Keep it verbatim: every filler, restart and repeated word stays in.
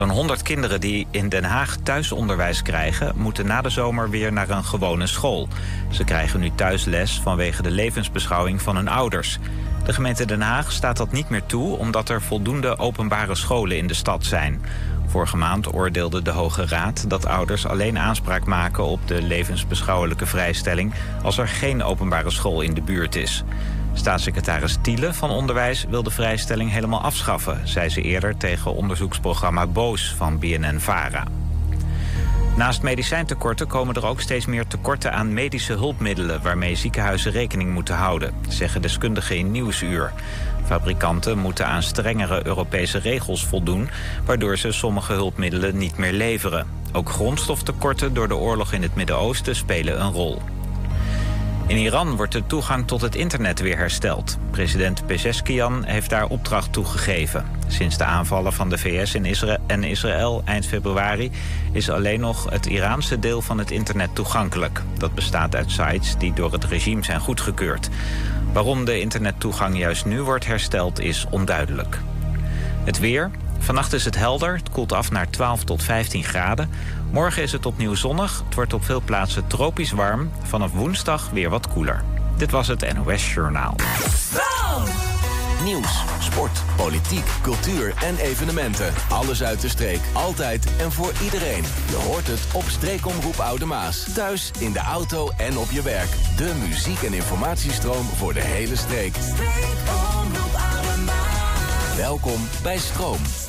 Zo'n honderd kinderen die in Den Haag thuisonderwijs krijgen, moeten na de zomer weer naar een gewone school. Ze krijgen nu thuisles vanwege de levensbeschouwing van hun ouders. De gemeente Den Haag staat dat niet meer toe, omdat er voldoende openbare scholen in de stad zijn. Vorige maand oordeelde de Hoge Raad dat ouders alleen aanspraak maken op de levensbeschouwelijke vrijstelling als er geen openbare school in de buurt is. Staatssecretaris Thiele van Onderwijs wil de vrijstelling helemaal afschaffen, zei ze eerder tegen onderzoeksprogramma Boos van B N N-Vara. Naast medicijntekorten komen er ook steeds meer tekorten aan medische hulpmiddelen waarmee ziekenhuizen rekening moeten houden, zeggen deskundigen in Nieuwsuur. Fabrikanten moeten aan strengere Europese regels voldoen, waardoor ze sommige hulpmiddelen niet meer leveren. Ook grondstoftekorten door de oorlog in het Midden-Oosten spelen een rol. In Iran wordt de toegang tot het internet weer hersteld. President Pezeshkian heeft daar opdracht toe gegeven. Sinds de aanvallen van de V S in Isra- en Israël eind februari is alleen nog het Iraanse deel van het internet toegankelijk. Dat bestaat uit sites die door het regime zijn goedgekeurd. Waarom de internettoegang juist nu wordt hersteld is onduidelijk. Het weer. Vannacht is het helder. Het koelt af naar twaalf tot vijftien graden. Morgen is het opnieuw zonnig. Het wordt op veel plaatsen tropisch warm. Vanaf woensdag weer wat koeler. Dit was het N O S Journaal. Nieuws, sport, politiek, cultuur en evenementen. Alles uit de streek, altijd en voor iedereen. Je hoort het op Streekomroep Oude Maas. Thuis, in de auto en op je werk. De muziek- en informatiestroom voor de hele streek. Streekomroep Oude Maas. Welkom bij Stroom.